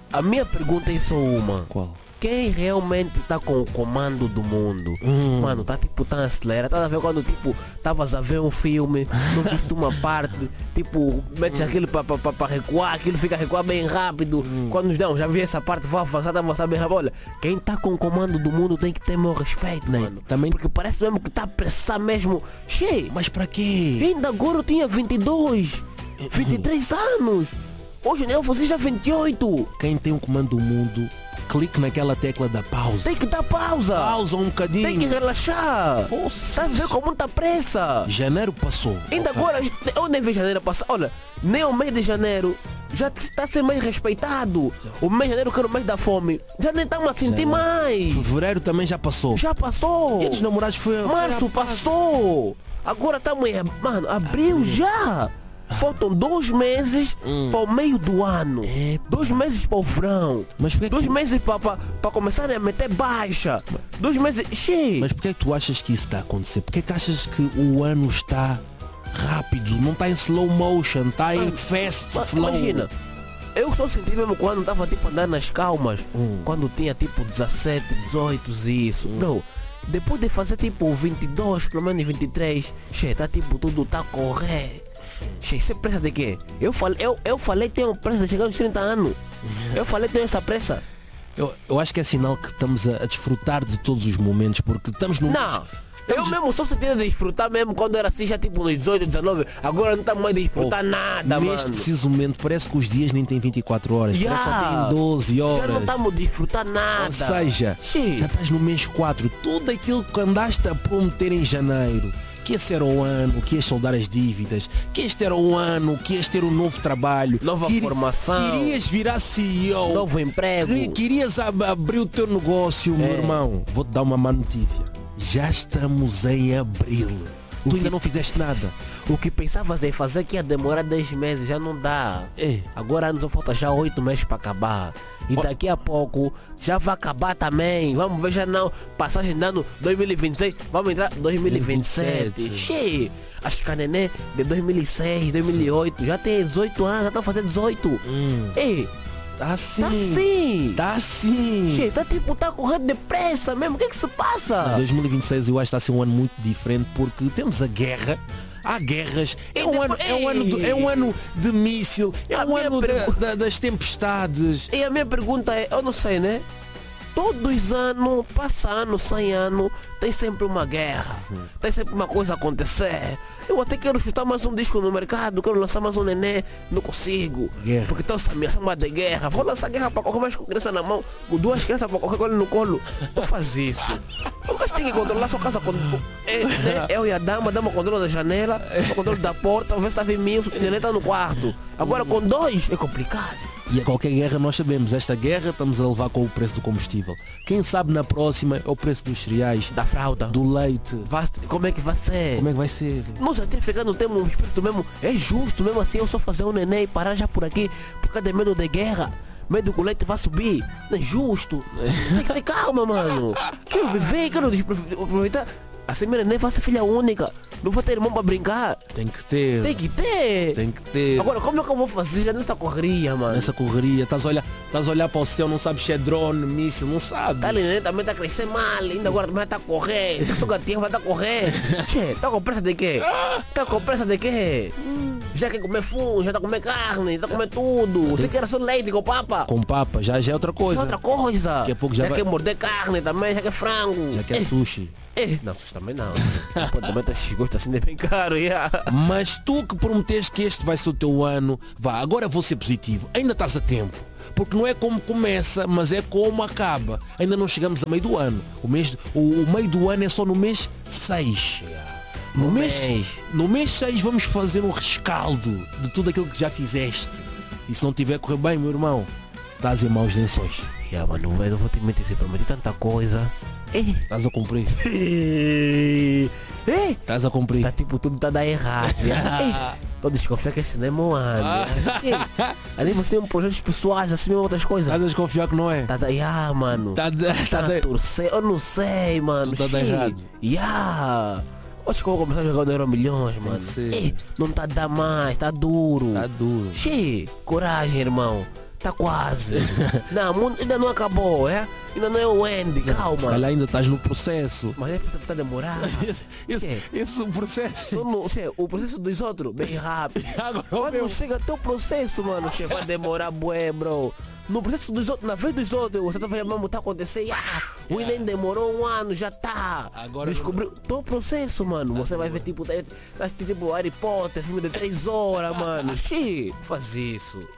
A minha pergunta é só uma. Qual? Quem realmente tá com o comando do mundo? Mano, tá tipo tão acelerado. Tá a ver quando tipo tavas a ver um filme, não viste uma parte, tipo, metes aquilo pra recuar, aquilo fica a recuar bem rápido. Quando nos dão, já vi essa parte, vou avançar bem rápido. Olha, quem tá com o comando do mundo tem que ter meu respeito, mano. Também... Porque parece mesmo que tá a pressar mesmo. Cheio. Mas pra quê? Ainda agora eu tinha 22, 23 anos. Hoje nem eu vou fazer já 28. Quem tem o comando do mundo, clique naquela tecla da pausa. Tem que dar pausa. Pausa um bocadinho. Tem que relaxar. Sabe ver com muita pressa. Janeiro passou. Ainda agora, eu nem vi janeiro passar. Olha, nem o mês de janeiro já está a ser mais respeitado. O mês de janeiro, que era o mês da fome, já nem estamos a sentir mais. Fevereiro também já passou. Já passou. E dos namorados foi Março passou. Agora estamos em... Mano, abril já. Faltam 2 meses para o meio do ano. 2 meses para o verão. Mas 2 meses para começar a meter baixa. 2 meses... Mas porquê é que tu achas que isso está a acontecer? Porquê é que achas que o ano está rápido? Não está em slow motion, está em fast flow. Imagina, eu só senti mesmo quando estava tipo andando nas calmas. Quando tinha tipo 17, 18 e isso. Bro, depois de fazer tipo 22, pelo menos 23, tá tipo tudo tá a correr. Você pressa de quê? Eu falei tenho pressa de chegar aos 30 anos. Eu falei tenho essa pressa. Eu acho que é sinal que estamos a desfrutar de todos os momentos, porque estamos no... Não, eu mesmo só senti de desfrutar mesmo quando era assim já tipo nos 18, 19. Agora não estamos mais a desfrutar nada, neste mano. preciso momento parece que os dias nem têm 24 horas. Parece que só tem 12 horas. Já não estamos a desfrutar nada. Ou seja, já estás no mês 4. Tudo aquilo que andaste a prometer em janeiro, que esse era o ano, que ias soldar as dívidas, que este era o ano, que ias ter um novo trabalho, nova formação, querias virar CEO, novo emprego, querias abrir o teu negócio, meu irmão. Vou-te dar uma má notícia. Já estamos em abril. Tu ainda não fizeste nada. O que pensavas em fazer que ia demorar 10 meses já não dá. Agora nos falta já 8 meses para acabar. E daqui a pouco já vai acabar também. Vamos ver já não. Passagem de ano 2026. Vamos entrar 2027. Cheio. Acho que a neném de 2006, 2008 já tem 18 anos, já está fazendo 18. Ei. Tá sim. Tá sim. Tá sim. Che, tá tipo, tá correndo depressa mesmo. O que é que se passa? 2026 eu acho que está a ser um ano muito diferente porque temos a guerra. Há guerras, é um ano de míssil, é um ano das tempestades. E a minha pergunta é, eu não sei, né? Todos os anos, passa ano, 100 anos, tem sempre uma guerra, tem sempre uma coisa a acontecer. Eu até quero chutar mais um disco no mercado, quero lançar mais um neném, não consigo. Porque estão se ameaçando de guerra. Vou lançar guerra para correr mais com criança na mão, com 2 crianças para correr com ele no colo. Não faz isso. Você tem que controlar sua casa. Eu e a dama controla da janela, o controle da porta, ver se está vindo, o neném está no quarto. Agora com 2 é complicado. E a qualquer guerra nós sabemos, esta guerra estamos a levar com o preço do combustível. Quem sabe na próxima é o preço dos cereais, da fralda, do leite. Como é que vai ser? Como é que vai ser? Nós até africanos temos um espírito mesmo, é justo mesmo assim eu só fazer um neném e parar já por aqui, por causa de medo de guerra. Medo que o leite vai subir. Não é justo. Tem que ter calma, mano. Quero viver, quero aproveitar. Assim minha neném vai ser filha única. Não vou ter irmão para brincar. Tem que ter. Tem que ter. Tem que ter. Agora, como é que eu vou fazer já nessa correria, mano? Nessa correria, estás a olhar para o céu, não sabes se é drone, míssil, não sabes. Tá, neném também está a crescer mal, ainda agora também está a correr. Se sou gatinho vai estar a correr. Che, tá com pressa de quê? Tá com pressa de quê? Já quer comer fungo, já tá a comer carne, já tá a comer tudo. Você quer só leite com papa? Com papa, já é outra coisa. Já é outra coisa. Daqui a pouco já quer morder carne também, já quer frango. Já quer sushi. Não, sushi também não. Também tá esses gostos assim de bem caro, Mas tu que prometeste que este vai ser o teu ano, vá, agora vou ser positivo. Ainda estás a tempo. Porque não é como começa, mas é como acaba. Ainda não chegamos a meio do ano. O meio do ano é só no mês 6. No mês 6 vamos fazer um rescaldo de tudo aquilo que já fizeste. E se não tiver a correr bem, meu irmão, estás em maus lençóis. Mano, eu vou te mentir, se prometi tanta coisa. Estás a cumprir. Estás a cumprir. Tá tipo, tudo tá a dar errado. Tô desconfiando que esse não é meu ano. Ali você tem projetos pessoais, assim mesmo outras coisas. Estás a desconfiar que não é? Tá mano. Tá a torcer, eu não sei, mano. Tá errado. Acho que eu vou começar a jogar no Euro Milhões, mano. Não tá a dar mais, tá duro. Tá duro. Coragem, irmão. Tá quase. Não, ainda não acabou, é? Ainda não é o end, Se calma. calhar ainda estás no processo. Mas é que tá demorando. Esse processo. O processo dos outros, bem rápido. Agora, Quando chega até o processo, mano, che, vai demorar bué, bro. No processo dos outros, na vez dos outros, você tá falando, mano, tá acontecendo, o Enem demorou 1 ano, já tá. Agora descobriu todo o processo, mano. Você vai ver tipo, tá tipo Harry Potter, filme de 3 horas, mano. Xi, faz isso.